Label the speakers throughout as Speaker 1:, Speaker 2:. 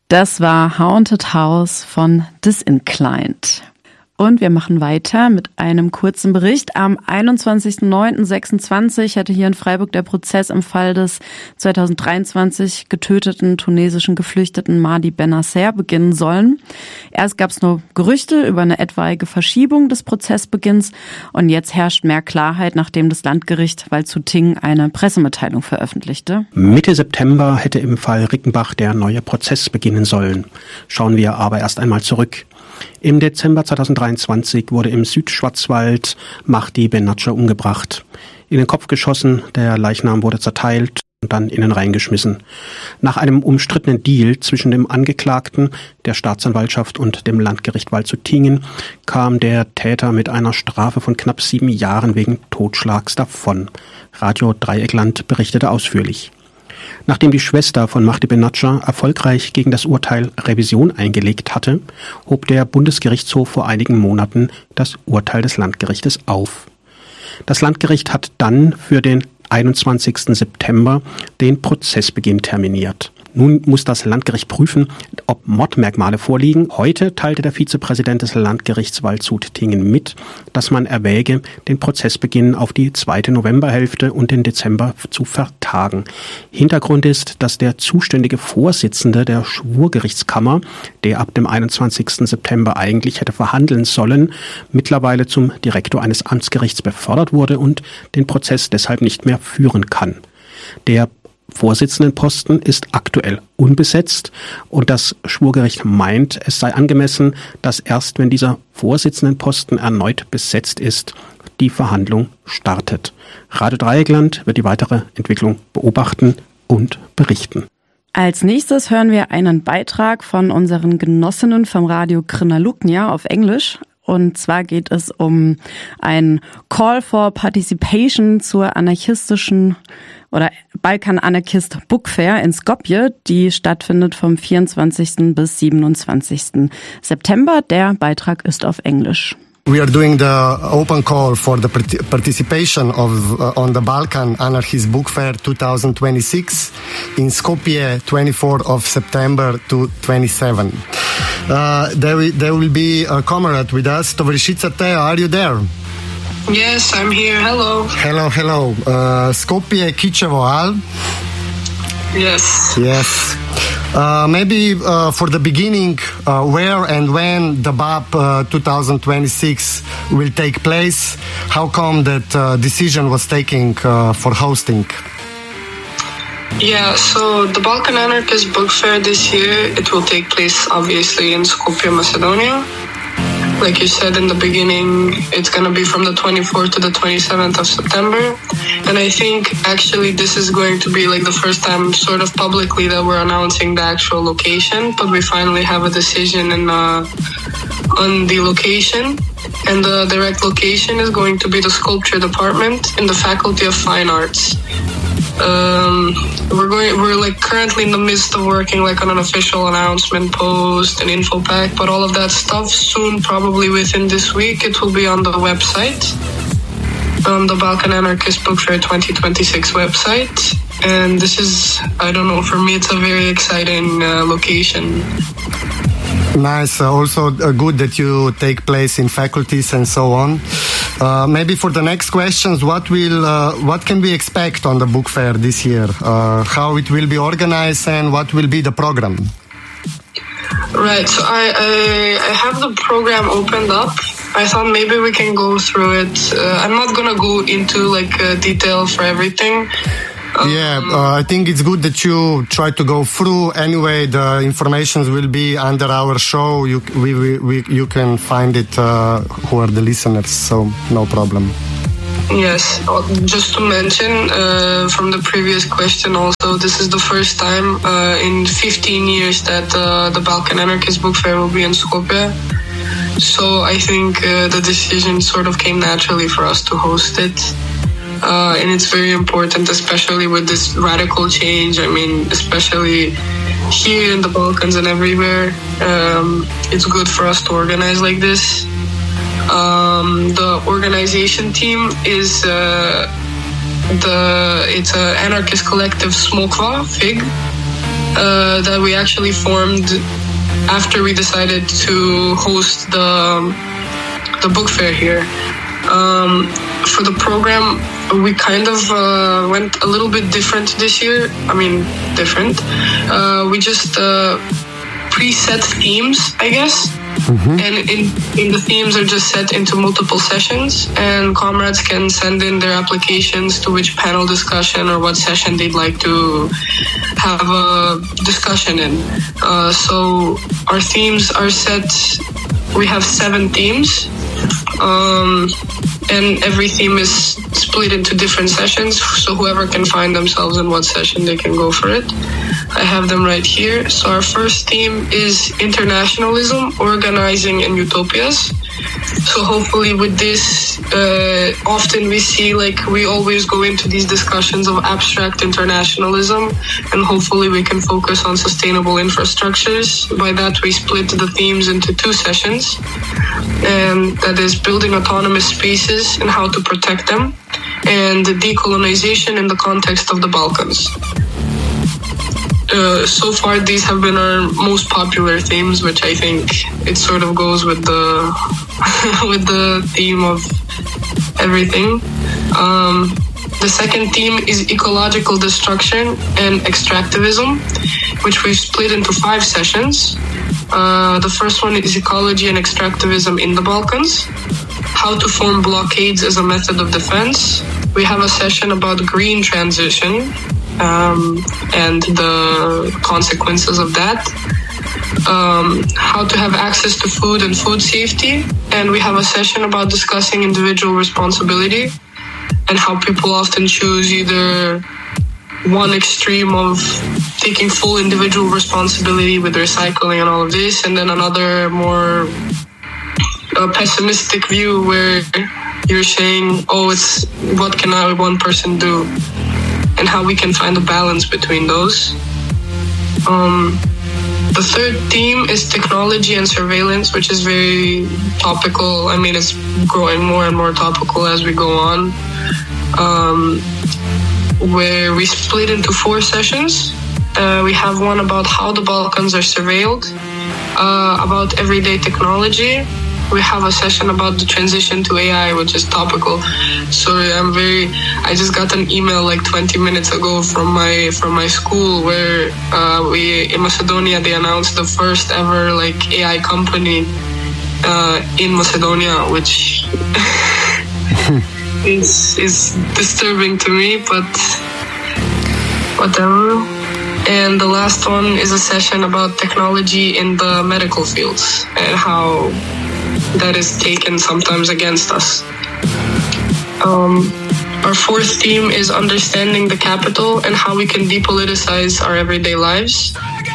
Speaker 1: Das war Haunted House von Disinclined. Und wir machen weiter mit einem kurzen Bericht. Am 21.09.26 hätte hier in Freiburg der Prozess im Fall des 2023 getöteten tunesischen Geflüchteten Mahdi Bennacer beginnen sollen. Erst gab es nur Gerüchte über eine etwaige Verschiebung des Prozessbeginns und jetzt herrscht mehr Klarheit, nachdem das Landgericht Waldshut-Tiengen eine Pressemitteilung veröffentlichte.
Speaker 2: Mitte September hätte im Fall Rickenbach der neue Prozess beginnen sollen. Schauen wir aber erst einmal zurück. Im Dezember 2023 wurde im Südschwarzwald Mahdi Bennacer umgebracht. In den Kopf geschossen, der Leichnam wurde zerteilt und dann in den Rhein geschmissen. Nach einem umstrittenen Deal zwischen dem Angeklagten, der Staatsanwaltschaft und dem Landgericht Waldshut-Tiengen kam der Täter mit einer Strafe von knapp 7 Jahren wegen Totschlags davon. Radio Dreieckland berichtete ausführlich. Nachdem die Schwester von Mahdi Bennacer erfolgreich gegen das Urteil Revision eingelegt hatte, hob der Bundesgerichtshof vor einigen Monaten das Urteil des Landgerichtes auf. Das Landgericht hat dann für den 21. September den Prozessbeginn terminiert. Nun muss das Landgericht prüfen, ob Mordmerkmale vorliegen. Heute teilte der Vizepräsident des Landgerichts Waldshut-Tiengen mit, dass man erwäge, den Prozessbeginn auf die 2. Novemberhälfte und den Dezember zu vertagen. Hintergrund ist, dass der zuständige Vorsitzende der Schwurgerichtskammer, der ab dem 21. September eigentlich hätte verhandeln sollen, mittlerweile zum Direktor eines Amtsgerichts befördert wurde und den Prozess deshalb nicht mehr führen kann. Der Vorsitzendenposten ist aktuell unbesetzt und das Schwurgericht meint, es sei angemessen, dass erst wenn dieser Vorsitzendenposten erneut besetzt ist, die Verhandlung startet. Radio Dreieckland wird die weitere Entwicklung beobachten und berichten.
Speaker 1: Als nächstes hören wir einen Beitrag von unseren Genossinnen vom Radio Krnaluknja auf Englisch. Und zwar geht es um ein Call for Participation zur anarchistischen oder Balkan Anarchist Book Fair in Skopje, die stattfindet vom 24. bis 27. September. Der Beitrag ist auf Englisch.
Speaker 3: We are doing the open call for the participation on the Balkan Anarchist Book Fair 2026 in Skopje, 24th of September to 27. There will be a comrade with us. Tovarishica Tea, are you there?
Speaker 4: Yes, I'm here. Hello.
Speaker 3: Hello. Skopje, Kičevo, Al?
Speaker 4: Yes.
Speaker 3: Yes. Maybe for the beginning, where and when the BAP 2026 will take place? How come that decision was taken for hosting?
Speaker 4: Yeah, so the Balkan Anarchist Book Fair this year, it will take place obviously in Skopje, Macedonia. Like you said in the beginning, it's going to be from the 24th to the 27th of September. And I think actually this is going to be like the first time sort of publicly that we're announcing the actual location. But we finally have a decision on the location. And the direct location is going to be the sculpture department in the Faculty of Fine Arts. We're like currently in the midst of working like on an official announcement post, an info pack, but all of that stuff soon, probably within this week, it will be on the website, the Balkan Anarchist Book Fair 2026 website. And this is, I don't know, for me it's a very exciting location.
Speaker 3: Nice. Also good that you take place in faculties and so on. Maybe for the next questions, what can we expect on the book fair this year? How it will be organized and what will be the program?
Speaker 4: Right. So I have the program opened up. I thought maybe we can go through it. I'm not gonna go into like detail for everything.
Speaker 3: I think it's good that you try to go through. Anyway, the information will be under our show. You can find it who are the listeners, so no problem.
Speaker 4: Yes, just to mention from the previous question also, this is the first time in 15 years that the Balkan Anarchist Book Fair will be in Skopje. So I think the decision sort of came naturally for us to host it. And it's very important, especially with this radical change. I mean, especially here in the Balkans and everywhere, it's good for us to organize like this. The organization team is it's an anarchist collective Smokva, FIG. that we actually formed after we decided to host the book fair here. For the program, we kind of went a little bit different this year. I mean, different. We just preset themes, I guess. Mm-hmm. And in the themes are just set into multiple sessions, and comrades can send in their applications to which panel discussion or what session they'd like to have a discussion in. So our themes are set. We have 7 themes, and every theme is split into different sessions, so whoever can find themselves in what session, they can go for it. I have them right here. So our first theme is internationalism, organizing, and utopias. So hopefully with this, often we see, like, we always go into these discussions of abstract internationalism, and hopefully we can focus on sustainable infrastructures. By that, we split the themes into 2 sessions, and that is building autonomous spaces and how to protect them, and decolonization in the context of the Balkans. So far, these have been our most popular themes, which I think it sort of goes with the with the theme of everything. The second theme is ecological destruction and extractivism, which we've split into 5 sessions. The first one is ecology and extractivism in the Balkans, how to form blockades as a method of defense. We have a session about green transition, and the consequences of that, how to have access to food and food safety, and we have a session about discussing individual responsibility and how people often choose either one extreme of taking full individual responsibility with recycling and all of this, and then another more pessimistic view where you're saying, oh, it's what can one person do, and how we can find a balance between those. The third theme is technology and surveillance, which is very topical. I mean, it's growing more and more topical as we go on, where we split into 4 sessions. We have one about how the Balkans are surveilled, about everyday technology. We have a session about the transition to AI, which is topical. Sorry, I just got an email like 20 minutes ago from my school where in Macedonia they announced the first ever like AI company in Macedonia, which is disturbing to me, but whatever. And the last one is a session about technology in the medical fields and how that is taken sometimes against us. Our fourth theme is understanding the capital and how we can depoliticize our everyday lives.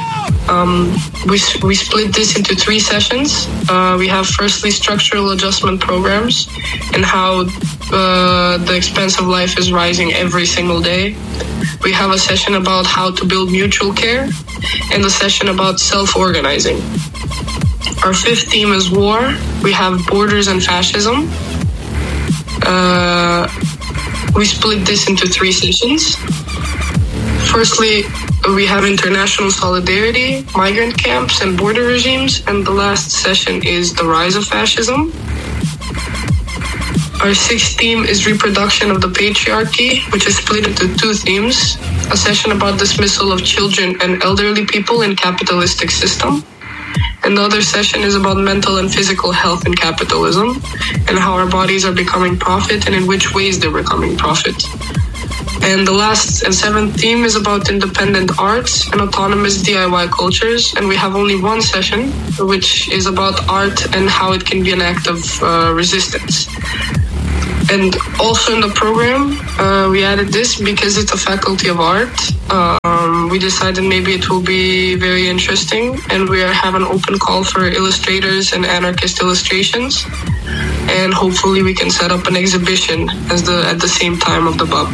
Speaker 4: We split this into 3 sessions. We have firstly structural adjustment programs and how the expense of life is rising every single day. We have a session about how to build mutual care and a session about self-organizing. Our 5th theme is war. We have borders and fascism. We split this into 3 sessions. Firstly, we have international solidarity, migrant camps, and border regimes. And the last session is the rise of fascism. Our 6th theme is reproduction of the patriarchy, which is split into 2 themes. A session about dismissal of children and elderly people in capitalistic system. And the other session is about mental and physical health in capitalism and how our bodies are becoming profit and in which ways they're becoming profit. And the last and 7th theme is about independent arts and autonomous DIY cultures. And we have only 1 session, which is about art and how it can be an act of resistance. And also in the program, we added this because it's a faculty of art. We decided maybe it will be very interesting, and we have an open call for illustrators and anarchist illustrations. And hopefully we can set up an exhibition at the same time of the BUB.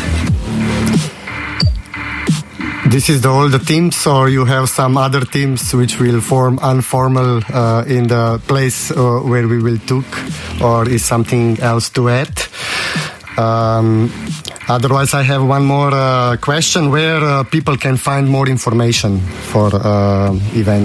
Speaker 3: This is all the teams, or you have some other teams which will form informal in the place where we will talk, or is something else to add? Otherwise, I have one more question: where people can find more information for event?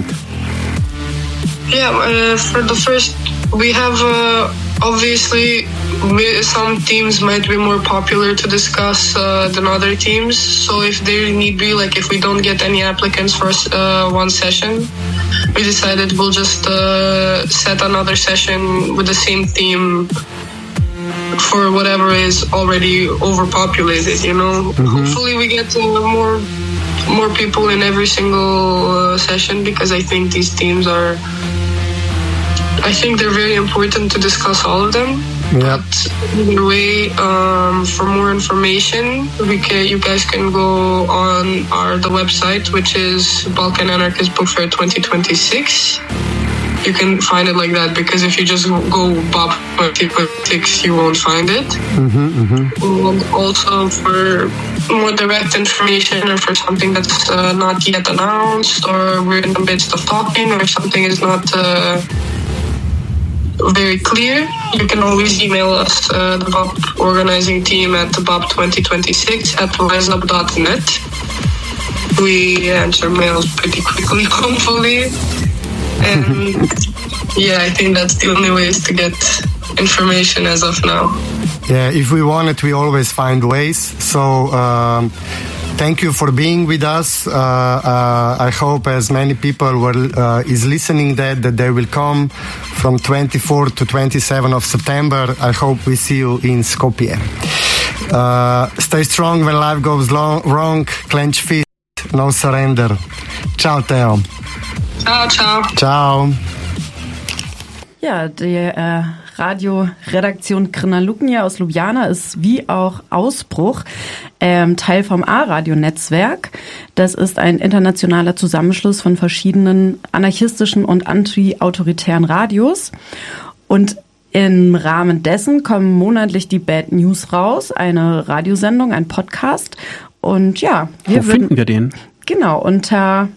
Speaker 4: Yeah, for the first, we have obviously some teams might be more popular to discuss than other teams. So if there need be, like if we don't get any applicants for one session, we decided we'll just set another session with the same theme for whatever is already overpopulated, you know. Mm-hmm. Hopefully we get more people in every single session, because I think these teams are, I think they're very important to discuss all of them. Yep. But either way, for more information, you guys can go on the website, which is Balkan Anarchist Book Fair 2026. You can find it like that, because if you just go BOP 2026, you won't find it. Mm-hmm, mm-hmm. And also for more direct information, or for something that's not yet announced, or we're in the midst of talking, or something is not very clear, you can always email us, the BOP organizing team, at bop2026@wiseup.net. We answer mails pretty quickly, hopefully. And yeah, I think that's the only ways to get information as of now.
Speaker 3: Yeah, if we want it, we always find ways. So thank you for being with us. I hope as many people is listening that they will come from 24 to 27 of September. I hope we see you in Skopje. Stay strong when life goes wrong. Clench fist, no surrender. Ciao, Theo.
Speaker 4: Ciao, ciao.
Speaker 3: Ciao.
Speaker 1: Ja, die Radioredaktion Krnaluknja aus Ljubljana ist wie auch Ausbruch Teil vom A-Radio-Netzwerk. Das ist ein internationaler Zusammenschluss von verschiedenen anarchistischen und anti-autoritären Radios. Und im Rahmen dessen kommen monatlich die Bad News raus, eine Radiosendung, ein Podcast. Und ja,
Speaker 2: wo finden wir den?
Speaker 1: Genau, unter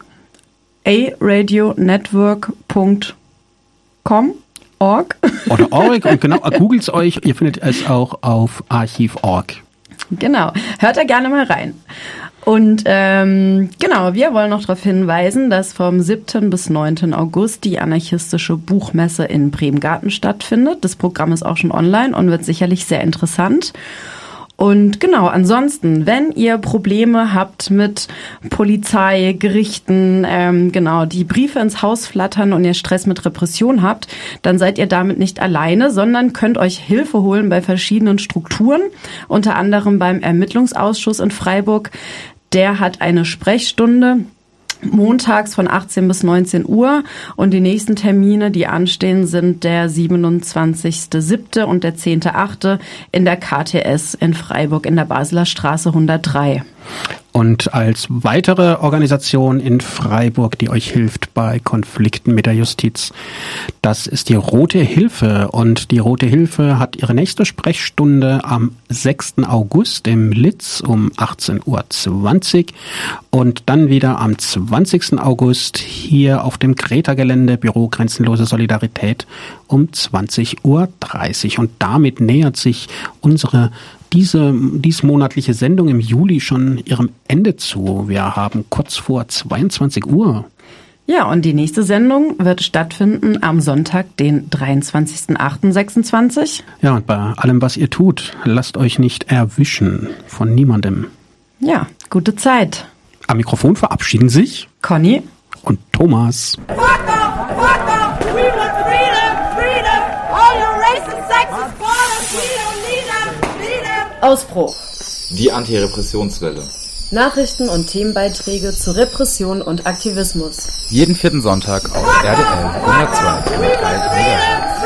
Speaker 1: aradionetwork.com. Org.
Speaker 2: Oder Org, und genau, googelt's euch, ihr findet es auch auf Archiv.org.
Speaker 1: Genau, hört da gerne mal rein. Und genau, wir wollen noch darauf hinweisen, dass vom 7. bis 9. August die anarchistische Buchmesse in Bremgarten stattfindet. Das Programm ist auch schon online und wird sicherlich sehr interessant. Und genau, ansonsten, wenn ihr Probleme habt mit Polizei, Gerichten, genau, die Briefe ins Haus flattern und ihr Stress mit Repression habt, dann seid ihr damit nicht alleine, sondern könnt euch Hilfe holen bei verschiedenen Strukturen, unter anderem beim Ermittlungsausschuss in Freiburg. Der hat eine Sprechstunde montags von 18 bis 19 Uhr und die nächsten Termine, die anstehen, sind der 27.07. und der 10.08. in der KTS in Freiburg in der Basler Straße 103.
Speaker 2: Und als weitere Organisation in Freiburg, die euch hilft bei Konflikten mit der Justiz, das ist die Rote Hilfe. Und die Rote Hilfe hat ihre nächste Sprechstunde am 6. August im Litz um 18:20 Uhr und dann wieder am 20. August hier auf dem Kreta-Gelände Büro Grenzenlose Solidarität um 20:30 Uhr. Und damit nähert sich unsere diesmonatliche Sendung im Juli schon ihrem Ende zu. Wir haben kurz vor 22 Uhr.
Speaker 1: Ja, und die nächste Sendung wird stattfinden am Sonntag, den 23.08.26.
Speaker 2: Ja, und bei allem, was ihr tut, lasst euch nicht erwischen von niemandem.
Speaker 1: Ja, gute Zeit.
Speaker 2: Am Mikrofon verabschieden sich
Speaker 1: Conny
Speaker 2: und Thomas.
Speaker 5: Fuck off! Fuck off! We want freedom! Freedom! All your racist, sexist borders! We don't need them!
Speaker 1: Ausbruch.
Speaker 6: Die Antirepressionswelle.
Speaker 1: Nachrichten und Themenbeiträge zu Repression und Aktivismus.
Speaker 6: Jeden vierten Sonntag auf RDL 102,3 MHz.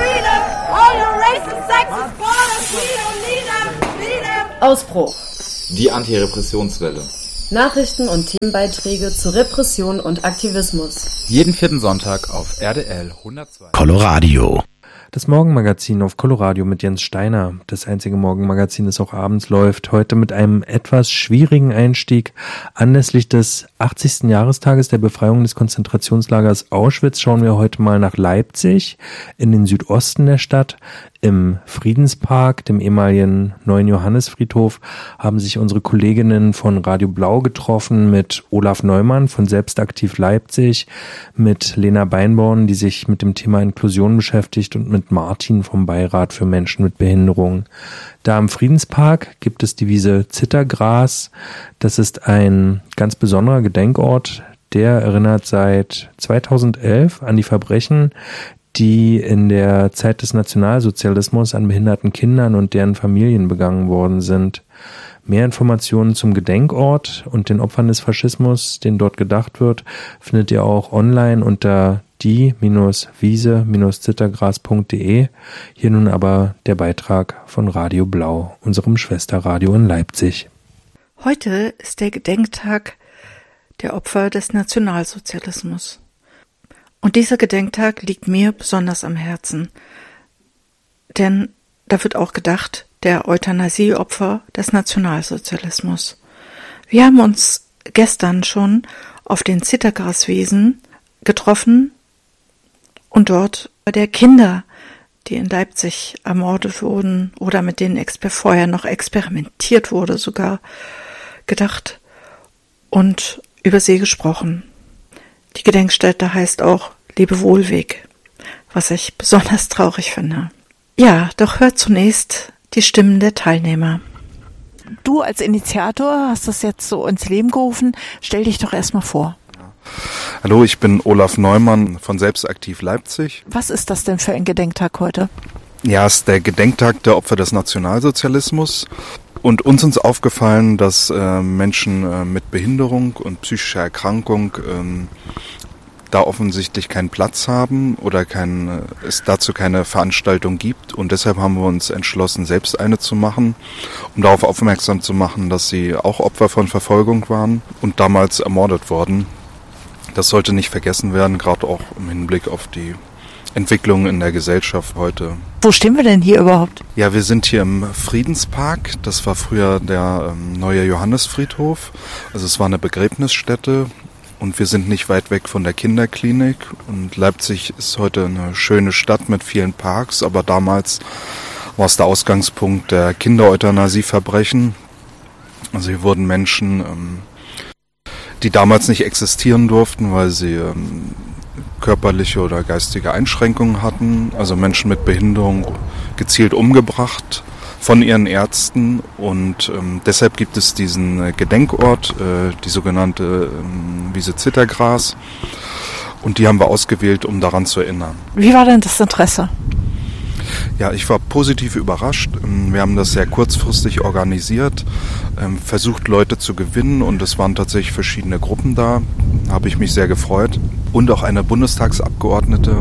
Speaker 1: Ausbruch.
Speaker 6: Die Antirepressionswelle.
Speaker 1: Nachrichten und Themenbeiträge zu Repression und Aktivismus.
Speaker 6: Jeden vierten Sonntag auf RDL 102.
Speaker 7: Coloradio.
Speaker 8: Das Morgenmagazin auf Coloradio mit Jens Steiner. Das einzige Morgenmagazin, das auch abends läuft. Heute mit einem etwas schwierigen Einstieg. Anlässlich des 80. Jahrestages der Befreiung des Konzentrationslagers Auschwitz schauen wir heute mal nach Leipzig, in den Südosten der Stadt. Im Friedenspark, dem ehemaligen Neuen Johannesfriedhof, haben sich unsere Kolleginnen von Radio Blau getroffen mit Olaf Neumann von Selbstaktiv Leipzig, mit Lena Beinborn, die sich mit dem Thema Inklusion beschäftigt, und mit Martin vom Beirat für Menschen mit Behinderung. Da im Friedenspark gibt es die Wiese Zittergras. Das ist ein ganz besonderer Gedenkort, der erinnert seit 2011 an die Verbrechen, die in der Zeit des Nationalsozialismus an behinderten Kindern und deren Familien begangen worden sind. Mehr Informationen zum Gedenkort und den Opfern des Faschismus, denen dort gedacht wird, findet ihr auch online unter die-wiese-zittergras.de. Hier nun aber der Beitrag von Radio Blau, unserem Schwesterradio in Leipzig.
Speaker 7: Heute ist der Gedenktag der Opfer des Nationalsozialismus. Und dieser Gedenktag liegt mir besonders am Herzen, denn da wird auch gedacht, der Euthanasieopfer des Nationalsozialismus. Wir haben uns gestern schon auf den Zittergraswiesen getroffen und dort der Kinder, die in Leipzig ermordet wurden oder mit denen vorher noch experimentiert wurde, sogar gedacht und über sie gesprochen. Die Gedenkstätte heißt auch Lebewohlweg, was ich besonders traurig finde. Ja, doch hört zunächst die Stimmen der Teilnehmer.
Speaker 9: Du als Initiator hast das jetzt so ins Leben gerufen. Stell dich doch erstmal vor.
Speaker 10: Hallo, ich bin Olaf Neumann von Selbstaktiv Leipzig.
Speaker 9: Was ist das denn für ein Gedenktag heute?
Speaker 10: Ja, es ist der Gedenktag der Opfer des Nationalsozialismus. Und uns ist aufgefallen, dass Menschen mit Behinderung und psychischer Erkrankung da offensichtlich keinen Platz haben oder es dazu keine Veranstaltung gibt. Und deshalb haben wir uns entschlossen, selbst eine zu machen, um darauf aufmerksam zu machen, dass sie auch Opfer von Verfolgung waren und damals ermordet wurden. Das sollte nicht vergessen werden, gerade auch im Hinblick auf die Entwicklung in der Gesellschaft heute.
Speaker 9: Wo stehen wir denn hier überhaupt?
Speaker 10: Ja, wir sind hier im Friedenspark. Das war früher der neue Johannesfriedhof. Also es war eine Begräbnisstätte und wir sind nicht weit weg von der Kinderklinik. Und Leipzig ist heute eine schöne Stadt mit vielen Parks, aber damals war es der Ausgangspunkt der Kindereuthanasie-Verbrechen. Also hier wurden Menschen, die damals nicht existieren durften, weil sie körperliche oder geistige Einschränkungen hatten, also Menschen mit Behinderung gezielt umgebracht von ihren Ärzten, und deshalb gibt es diesen Gedenkort, die sogenannte Wiese Zittergras, und die haben wir ausgewählt, um daran zu erinnern.
Speaker 9: Wie war denn das Interesse?
Speaker 10: Ja, ich war positiv überrascht. Wir haben das sehr kurzfristig organisiert, versucht Leute zu gewinnen, und es waren tatsächlich verschiedene Gruppen da. Da habe ich mich sehr gefreut. Und auch eine Bundestagsabgeordnete.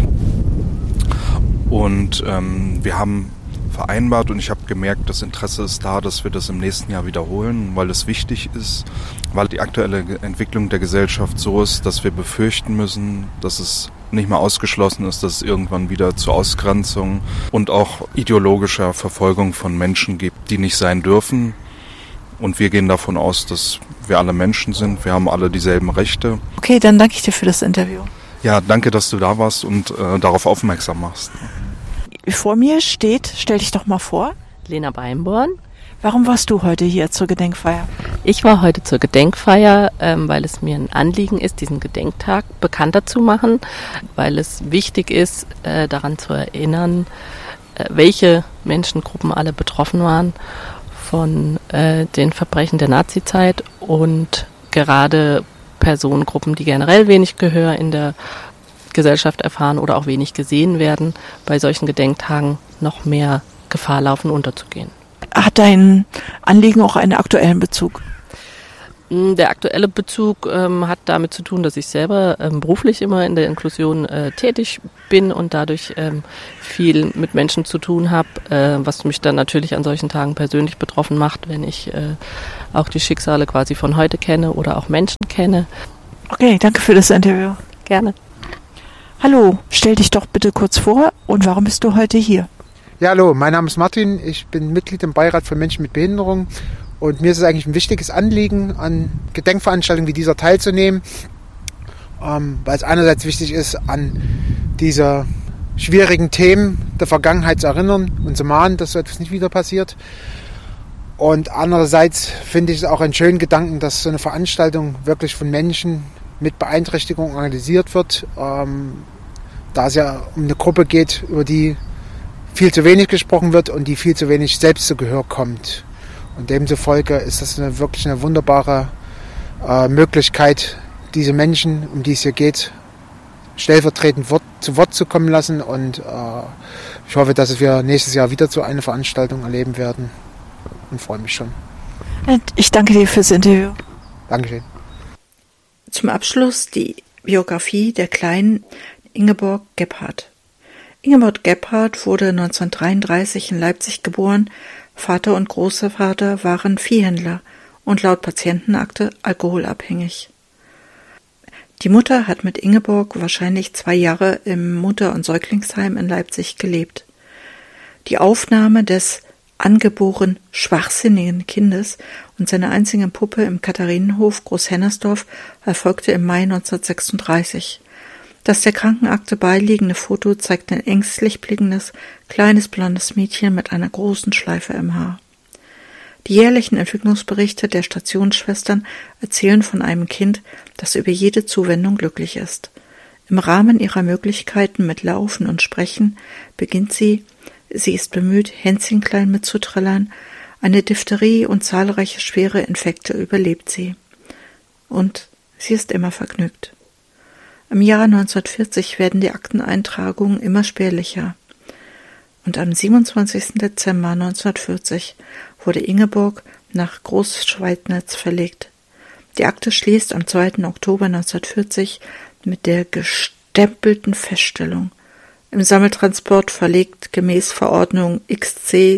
Speaker 10: Und wir haben vereinbart, und ich habe gemerkt, das Interesse ist da, dass wir das im nächsten Jahr wiederholen, weil es wichtig ist, weil die aktuelle Entwicklung der Gesellschaft so ist, dass wir befürchten müssen, dass es nicht mehr ausgeschlossen ist, dass es irgendwann wieder zu Ausgrenzung und auch ideologischer Verfolgung von Menschen gibt, die nicht sein dürfen. Und wir gehen davon aus, dass wir alle Menschen sind, wir haben alle dieselben Rechte.
Speaker 9: Okay, dann danke ich dir für das Interview.
Speaker 10: Ja, danke, dass du da warst und darauf aufmerksam machst.
Speaker 9: Vor mir steht, stell dich doch mal vor,
Speaker 11: Lena Beinborn.
Speaker 9: Warum warst du heute hier zur Gedenkfeier?
Speaker 11: Ich war heute zur Gedenkfeier, weil es mir ein Anliegen ist, diesen Gedenktag bekannter zu machen, weil es wichtig ist, daran zu erinnern, welche Menschengruppen alle betroffen waren von den Verbrechen der Nazizeit, und gerade Personengruppen, die generell wenig Gehör in der Gesellschaft erfahren oder auch wenig gesehen werden, bei solchen Gedenktagen noch mehr Gefahr laufen, unterzugehen.
Speaker 9: Hat dein Anliegen auch einen aktuellen Bezug?
Speaker 11: Der aktuelle Bezug hat damit zu tun, dass ich selber beruflich immer in der Inklusion tätig bin und dadurch viel mit Menschen zu tun habe, was mich dann natürlich an solchen Tagen persönlich betroffen macht, wenn ich auch die Schicksale quasi von heute kenne oder auch Menschen kenne.
Speaker 9: Okay, danke für das Interview.
Speaker 11: Gerne.
Speaker 9: Hallo, stell dich doch bitte kurz vor, und warum bist du heute hier?
Speaker 12: Ja, hallo, mein Name ist Martin, ich bin Mitglied im Beirat für Menschen mit Behinderung, und mir ist es eigentlich ein wichtiges Anliegen, an Gedenkveranstaltungen wie dieser teilzunehmen, weil es einerseits wichtig ist, an dieser schwierigen Themen der Vergangenheit zu erinnern und zu mahnen, dass so etwas nicht wieder passiert. Und andererseits finde ich es auch einen schönen Gedanken, dass so eine Veranstaltung wirklich von Menschen mit Beeinträchtigung organisiert wird, da es ja um eine Gruppe geht, über die viel zu wenig gesprochen wird und die viel zu wenig selbst zu Gehör kommt. Und demzufolge ist das wirklich eine wunderbare Möglichkeit, diese Menschen, um die es hier geht, stellvertretend zu Wort zu kommen lassen. Und ich hoffe, dass wir nächstes Jahr wieder so eine Veranstaltung erleben werden und freue mich schon.
Speaker 9: Ich danke dir fürs Interview.
Speaker 12: Dankeschön.
Speaker 7: Zum Abschluss die Biografie der kleinen Ingeborg Gebhardt. Ingeborg Gebhardt wurde 1933 in Leipzig geboren. Vater und Großvater waren Viehhändler und laut Patientenakte alkoholabhängig. Die Mutter hat mit Ingeborg wahrscheinlich 2 Jahre im Mutter- und Säuglingsheim in Leipzig gelebt. Die Aufnahme des angeboren schwachsinnigen Kindes und seiner einzigen Puppe im Katharinenhof Großhennersdorf erfolgte im Mai 1936. Das der Krankenakte beiliegende Foto zeigt ein ängstlich blickendes, kleines blondes Mädchen mit einer großen Schleife im Haar. Die jährlichen Entwicklungsberichte der Stationsschwestern erzählen von einem Kind, das über jede Zuwendung glücklich ist. Im Rahmen ihrer Möglichkeiten mit Laufen und Sprechen beginnt sie ist bemüht, Hänschen klein mitzuträllern, eine Diphtherie und zahlreiche schwere Infekte überlebt sie. Und sie ist immer vergnügt. Im Jahr 1940 werden die Akteneintragungen immer spärlicher. Und am 27. Dezember 1940 wurde Ingeborg nach Großschweidnitz verlegt. Die Akte schließt am 2. Oktober 1940 mit der gestempelten Feststellung: im Sammeltransport verlegt gemäß Verordnung XC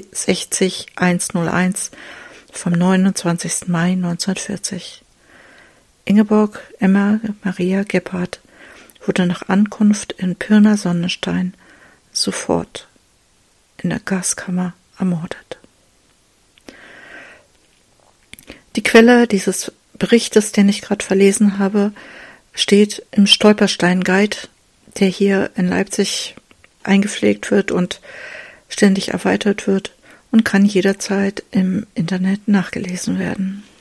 Speaker 7: 60101 vom 29. Mai 1940. Ingeborg Emma Maria Gebhardt wurde nach Ankunft in Pirna-Sonnenstein sofort in der Gaskammer ermordet. Die Quelle dieses Berichtes, den ich gerade verlesen habe, steht im Stolperstein-Guide, der hier in Leipzig eingepflegt wird und ständig erweitert wird und kann jederzeit im Internet nachgelesen werden.